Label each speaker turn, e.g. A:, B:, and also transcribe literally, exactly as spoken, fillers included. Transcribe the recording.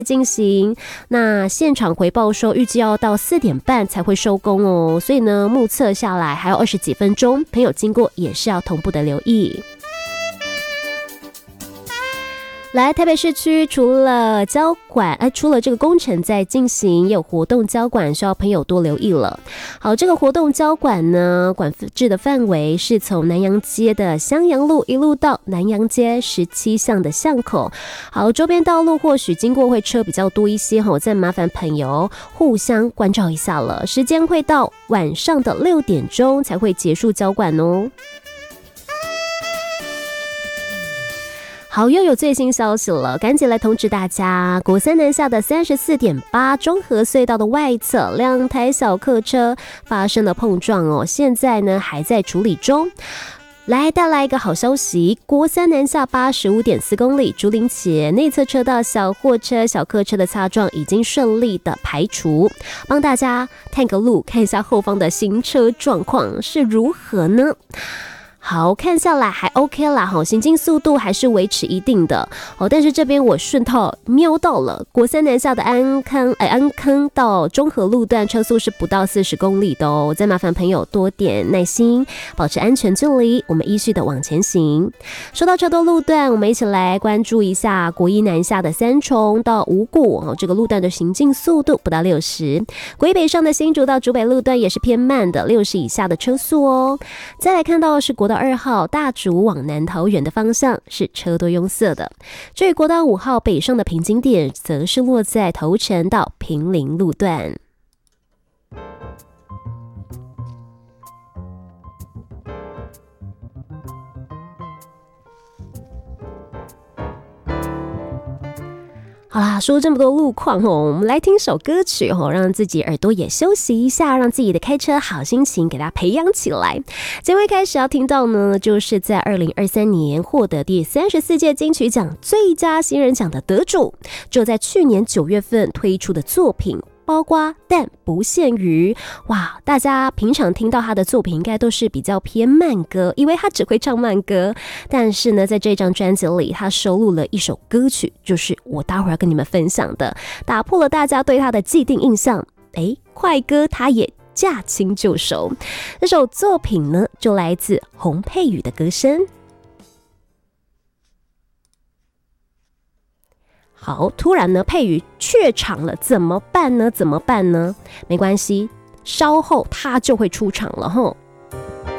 A: 进行。那现场回报说，预计要到四点半才会收工哦，所以呢，目测下来还有二十几分钟，朋友经过也是要同步的留意。来台北市区，除了交管，哎，除了这个工程在进行，也有活动交管，需要朋友多留意了。好，这个活动交管呢，管制的范围是从南阳街的襄阳路一路到南阳街十七巷的巷口。好，周边道路或许经过会车比较多一些，哈，再麻烦朋友互相关照一下了。时间会到晚上的六点钟才会结束交管哦。好，又有最新消息了，赶紧来通知大家，国三南下的 三十四点八 中和隧道的外侧，两台小客车发生了碰撞哦，现在呢还在处理中。来带来一个好消息，国三南下 八十五点四 公里，竹林前内侧车道小货车、小客车的擦撞已经顺利的排除，帮大家探个路，看一下后方的行车状况是如何呢？好，看下来还 OK 啦，好，行进速度还是维持一定的哦。但是这边我顺道瞄到了国三南下的安康，哎，安康到中和路段车速是不到四十公里的哦。再麻烦朋友多点耐心，保持安全距离，我们依序的往前行。说到车多路段，我们一起来关注一下国一南下的三重到五股哦，这个路段的行进速度不到六十。国一北上的新竹到竹北路段也是偏慢的，六十以下的车速哦。再来看到的是国道二号大竹往南桃园的方向是车多拥塞的，至于国道五号北上的瓶颈点则是落在头城到平林路段。好啦，说这么多路况哦，我们来听首歌曲哦，让自己耳朵也休息一下，让自己的开车好心情给它培养起来。今天开始要听到呢，就是在二零二三年获得第三十四届金曲奖最佳新人奖的得主，就在去年九月份推出的作品。包括但不限于，哇！大家平常听到他的作品应该都是比较偏慢歌，因为他只会唱慢歌。但是呢，在这张专辑里，他收录了一首歌曲，就是我待会儿要跟你们分享的，打破了大家对他的既定印象。哎，快歌他也驾轻就熟。这首作品呢，就来自洪佩瑜的歌声。好，突然呢，佩瑜怯场了，怎么办呢？怎么办呢？没关系，稍后他就会出场了吼。